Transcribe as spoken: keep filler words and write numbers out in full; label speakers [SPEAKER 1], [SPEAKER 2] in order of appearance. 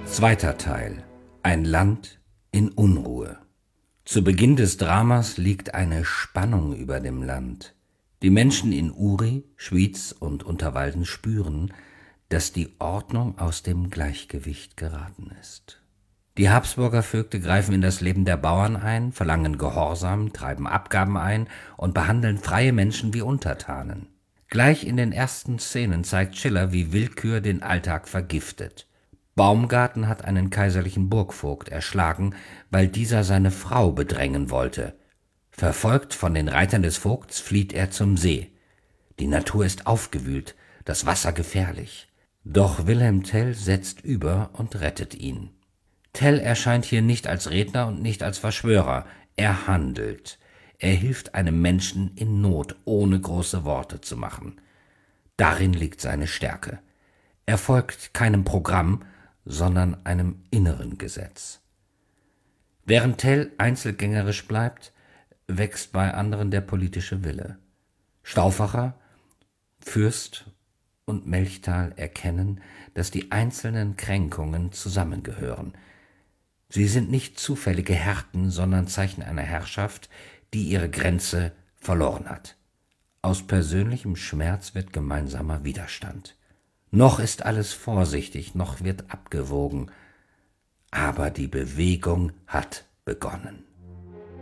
[SPEAKER 1] Zweiter Teil. Ein Land in Unruhe. Zu Beginn des Dramas liegt eine Spannung über dem Land. Die Menschen in Uri, Schwyz und Unterwalden spüren, dass die Ordnung aus dem Gleichgewicht geraten ist. Die Habsburger Vögte greifen in das Leben der Bauern ein, verlangen Gehorsam, treiben Abgaben ein und behandeln freie Menschen wie Untertanen. Gleich in den ersten Szenen zeigt Schiller, wie Willkür den Alltag vergiftet. Baumgarten hat einen kaiserlichen Burgvogt erschlagen, weil dieser seine Frau bedrängen wollte. Verfolgt von den Reitern des Vogts flieht er zum See. Die Natur ist aufgewühlt, das Wasser gefährlich. Doch Wilhelm Tell setzt über und rettet ihn. Tell erscheint hier nicht als Redner und nicht als Verschwörer. Er handelt. Er hilft einem Menschen in Not, ohne große Worte zu machen. Darin liegt seine Stärke. Er folgt keinem Programm, sondern einem inneren Gesetz. Während Tell einzelgängerisch bleibt, wächst bei anderen der politische Wille. Stauffacher, Fürst und Melchthal erkennen, dass die einzelnen Kränkungen zusammengehören. Sie sind nicht zufällige Härten, sondern Zeichen einer Herrschaft, die ihre Grenze verloren hat. Aus persönlichem Schmerz wird gemeinsamer Widerstand. Noch ist alles vorsichtig, noch wird abgewogen, aber die Bewegung hat begonnen.